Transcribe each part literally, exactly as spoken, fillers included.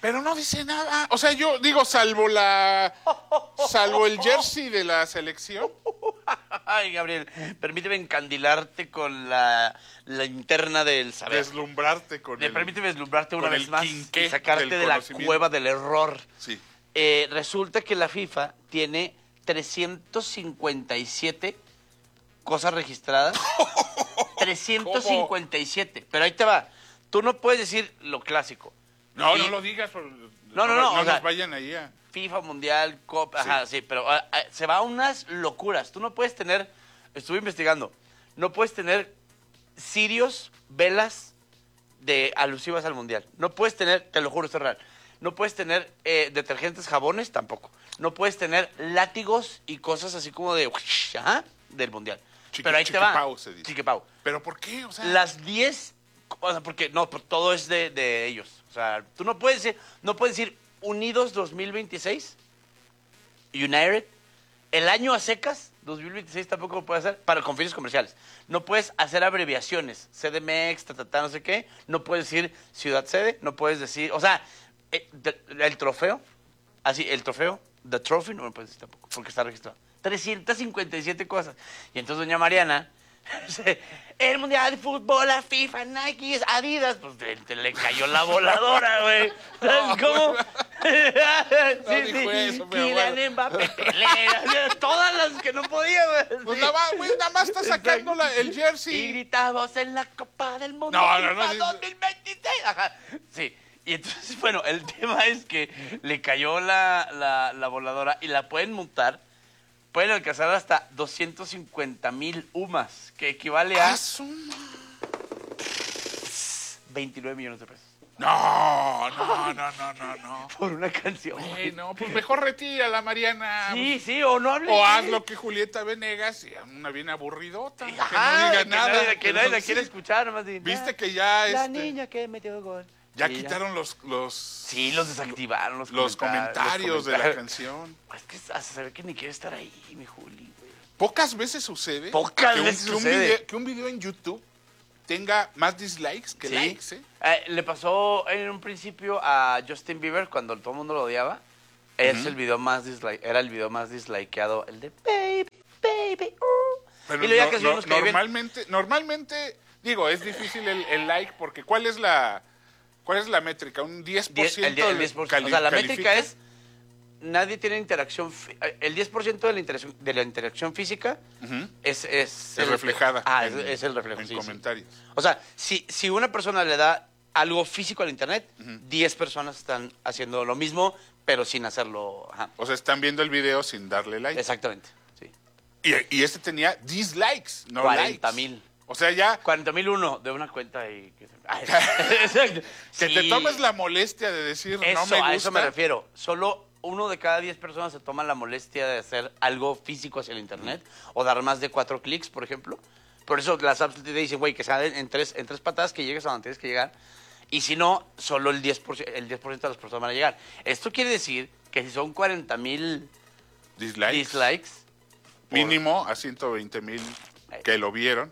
Pero no dice nada. O sea, yo digo, salvo la... Salvo el jersey de la selección. Ay, Gabriel, permíteme encandilarte con la, la interna del saber. Deslumbrarte con Le el... Permíteme deslumbrarte una con vez el más quinqué y sacarte del de la conocimiento. cueva del error. Sí. Eh, resulta que la FIFA tiene trescientos cincuenta y siete cosas registradas. trescientos cincuenta y siete. Pero ahí te va. Tú no puedes decir lo clásico. No, Y- no lo digas. Por... No, no, no, No, o nos sea, vayan ahí a... FIFA, Mundial, Copa, ajá, sí, pero ah, ah, se va a unas locuras. Tú no puedes tener, estuve investigando, no puedes tener cirios, velas de alusivas al Mundial. No puedes tener, te lo juro, esto es real, no puedes tener eh, detergentes, jabones, tampoco. No puedes tener látigos y cosas así como de, ajá, del Mundial. Chiqui- pero ahí te va. chiquipau se dice. Chiquipau. ¿Pero por qué? O sea... Las diez, o sea, porque no, por- todo es de, de ellos. O sea, tú no puedes decir, no puedes decir Unidos dos mil veintiséis, United, el año a secas, dos mil veintiséis tampoco lo puedes hacer para con fines comerciales. No puedes hacer abreviaciones, C D M X, ta, ta, ta, no sé qué. No puedes decir ciudad sede, no puedes decir, o sea, eh, de- el trofeo, así, el trofeo, the trophy, no lo puedes decir tampoco, porque está registrado. trescientas cincuenta y siete cosas. Y entonces doña Mariana, el Mundial de Fútbol, la FIFA, Nike, Adidas, pues te, te le cayó la voladora, güey. ¿Sabes cómo? No dijo eso, pero Kylian bueno. Mbappé, Pelé, todas las que no podía, güey. Pues Sí. nada más, güey, nada más está sacando la- el Y jersey. gritamos en la Copa del Mundo No, no, no, FIFA sí, sí. dos mil veintiséis. Ajá. Sí. Y entonces, bueno, el tema es que le cayó la, la, la voladora y la pueden multar. Pueden alcanzar hasta doscientos cincuenta mil U M A S, que equivale a Ah, su- veintinueve millones de pesos. No, no, no, no, no, no. Por una canción. Güey, no, pues mejor retírala, Mariana. Sí, sí, o no hables. O haz lo que Julieta Venegas, y una bien aburridota, que Ajá, no diga que nada. nadie, que nadie la sí. quiere escuchar. Nomás de, Viste "La- que ya, La este, niña que metió gol. ya Sí, quitaron los, los, Sí, los desactivaron, los, los comentarios los de la comentarios. canción. Es que hasta se ve que ni quiere estar ahí, mi Juli, güey. Pocas veces sucede, Pocas que, un, veces que un sucede. video, que un video en YouTube tenga más dislikes que Sí. likes, ¿eh? Eh, le pasó en un principio a Justin Bieber cuando todo el mundo lo odiaba. Es el video más dislike, era el video más dislikeado, el de Baby, Baby, uh. Pero y luego ya no- que no- subimos que bien- normalmente, normalmente, digo, es difícil el, el like porque ¿cuál es la cuál es la métrica? Un diez por diez, ciento. el, die- el diez por ciento. cali- O sea, la califica. métrica es nadie tiene interacción, fi- eh, el diez por ciento de la interacción, de la interacción física Ujú. es, es, Es el- reflejada Ah, en- es, es el reflejo. en sí, sí. comentarios. O sea, si, si una persona le da algo físico al internet, diez personas están haciendo lo mismo, pero sin hacerlo. Ajá. O sea, están viendo el video sin darle like. Exactamente. Sí. Y, y este tenía dislikes, no cuarenta likes. mil. O sea, ya cuarenta mil uno de una cuenta y... que se- Ay, exacto. que Sí. te tomes la molestia de decir Eso, no me gusta. a eso me refiero. Solo uno de cada diez personas se toma la molestia de hacer algo físico hacia el internet o dar más de cuatro clics, por ejemplo. Por eso las apps te dicen, güey, que sea en tres, en tres patadas que llegues a donde tienes que llegar. Y si no, solo el diez por ciento, el diez por ciento de las personas van a llegar. Esto quiere decir que si son cuarenta mil Dislikes. dislikes, por- Mínimo a ciento veinte mil que lo vieron.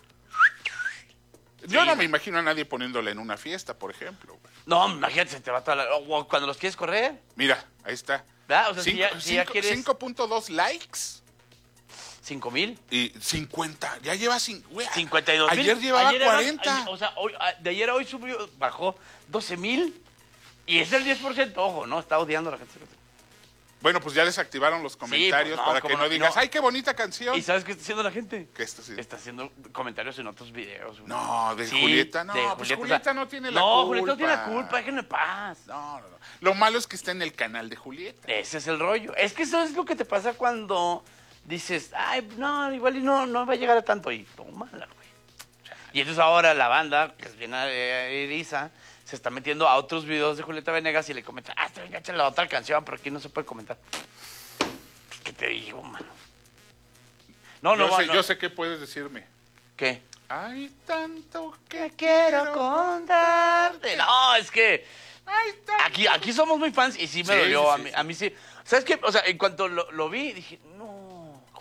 Yo Sí. no me imagino a nadie poniéndole en una fiesta, por ejemplo. güey. No, imagínate, se te va toda la... o cuando los quieres correr, Mira, ahí está. ¿verdad? O sea, si Cinco- ya, si ya cinco- quieres cinco punto dos likes cinco mil. y cincuenta. Ya lleva cin- güey, cincuenta y dos mil. Ayer llevaba Ayer era- cuarenta. o sea, hoy, a- de ayer a hoy subió, bajó doce mil. Y es el diez por ciento, ojo, ¿no? Está odiando a la gente. Bueno, pues ya les activaron los comentarios no, para cómo que no no, digas, no. ¡ay, qué bonita canción! ¿Y sabes qué está haciendo la gente? ¿Qué está haciendo? Está haciendo comentarios en otros videos. güey. No, de Sí, Julieta, no, de pues Julieta, Julieta o sea, no tiene la no, culpa. Julieta no tiene la culpa, déjenme en paz. No, no, no. Lo malo es que está en el canal de Julieta. Ese es el rollo. Es que eso es lo que te pasa cuando dices, ay, no, igual y no, no va a llegar a tanto. Y tómala, güey. Y entonces ahora la banda, que es bien eh, eriza, se está metiendo a otros videos de Julieta Venegas y le comenta, ah, está bien gacha la otra canción, pero aquí no se puede comentar. ¿Qué te digo, mano? No, no, yo, sé, no. yo sé qué puedes decirme. ¿Qué? Hay tanto que Te quiero contarte. No, es que Hay tanto. aquí, aquí somos muy fans y sí me Sí, dolió. sí, a, sí, mí, sí. a mí sí. ¿Sabes qué? O sea, en cuanto lo, lo vi, dije, no,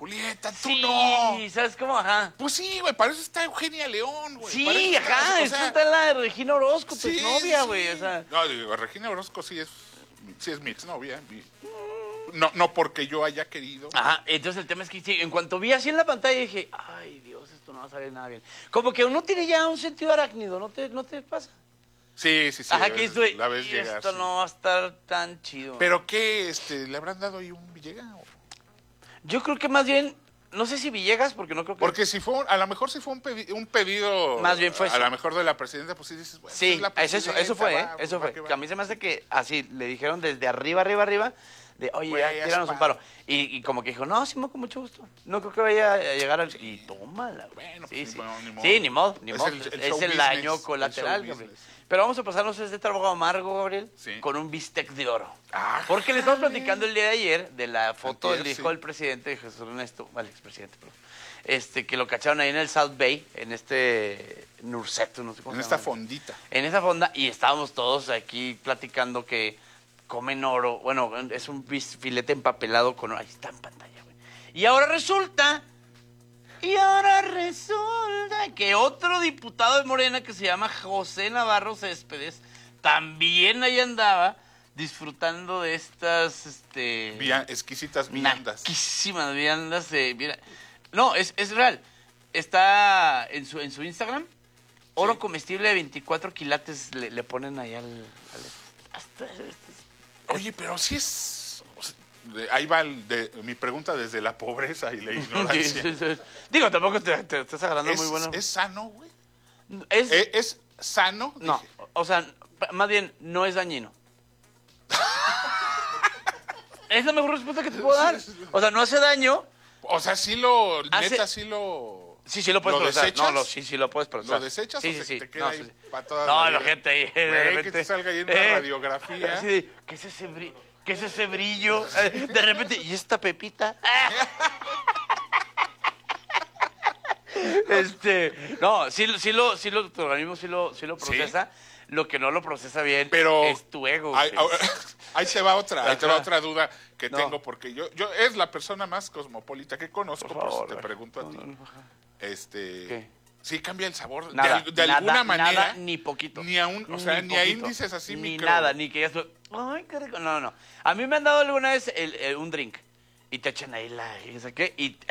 Julieta, tú Sí, no. ¿sabes cómo? Ajá. Pues sí, güey, para eso está Eugenia León, güey. Sí, para eso está- ajá, o esta sea, está la Regina Orozco, tu sí, novia, sí. güey, o sea. No, digo, Regina Orozco sí es, sí es mi exnovia. mi- No, no porque yo haya querido. Ajá, entonces el tema es que sí, en cuanto vi así en la pantalla dije, ay, Dios, esto no va a salir nada bien. Como que uno tiene ya un sentido arácnido, ¿no te, no te pasa? Sí, sí, sí. Ajá, la que ves- estoy, la ves y llegar. esto sí. no va a estar tan chido. ¿Pero qué? Este, ¿le habrán dado ahí un Villegas? o- Yo creo que más bien, no sé si Villegas, porque no creo que... Porque si fue, un- a lo mejor si fue un, pedi- un pedido. Más bien fue A eso. lo mejor de la presidenta, pues sí dices, bueno, Sí, es la es eso, eso fue, ¿eh? presidenta, va, Eso va fue. que va. Que a mí se me hace que así le dijeron desde arriba, arriba, arriba, de, oye, Güey, ya, haz tíranos un paro. paro. Y, y como que dijo, no, sí, con mucho gusto. No creo que vaya a llegar al... Y tómala, güey. Bueno, sí, pues, sí. bueno, ni modo. Sí, ni modo, ni Es modo. el- el es show el business, daño el colateral, show Gabriel. business. Pero vamos a pasarnos este trabajo amargo, Gabriel, Sí. con un bistec de oro. Ah, Porque le estamos platicando el día de ayer de la foto Antier, del hijo sí. del presidente, Jesús Ernesto, al expresidente, perdón, este, que lo cacharon ahí en el South Bay, en este Nursetu, no sé cómo en se esta llama. fondita. En esa fonda, y estábamos todos aquí platicando que comen oro. Bueno, es un bis- filete empapelado con oro. Ahí está en pantalla, güey. Y ahora resulta, y ahora resulta que otro diputado de Morena que se llama José Navarro Céspedes también ahí andaba disfrutando de estas, este... Via- exquisitas viandas. Naquísimas viandas de... mira, no, es, es real. Está en su, en su Instagram. Oro Sí. comestible de veinticuatro quilates le, le ponen ahí al... al- hasta- Oye, pero sí es. o sea, de- ahí va el de- mi pregunta desde la pobreza y la Sí, ignorancia. sí, sí. Digo, tampoco te, te estás agarrando ¿Es, muy bueno. ¿Es sano, güey? Es- ¿Es, es sano? no, Dije. o sea, p- más bien, no es dañino. Es la mejor respuesta que te puedo dar. O sea, no hace daño. O sea, sí lo. Hace- Neta, sí lo. Sí, sí lo puedes ¿Lo procesar. desechas? No, lo, sí, sí lo puedes procesar. ¿Lo desechas sí, o sí, se sí. te queda no, ahí sí, sí. para toda No, la la vida? gente ahí. de Güey, que repente, te salga ahí en una eh, radiografía. Así de, ¿qué es ese brillo? ¿Qué es ese brillo? Eh, De repente, ¿y esta pepita? Este, no, sí, sí lo, sí lo, tu organismo sí lo, sí lo ¿Sí? procesa. Lo que no lo procesa bien Pero es tu ego. Ahí, güey. ahí se va otra, ahí te va Ajá. otra duda que No. tengo, porque yo, yo es la persona más cosmopolita que conozco, Por por, favor, eso te güey. pregunto a No, ti. no, no, ajá. Este, ¿Qué? sí cambia el sabor de Nada, al- de, nada, alguna manera. nada, ni poquito. Ni a un, o sea, Ni ni a poquito. índices así Ni micro. nada, ni que ya estoy, ay, qué rico. No, no, no. A mí me han dado alguna vez el- el- un drink y te echan ahí la, y no sé qué, y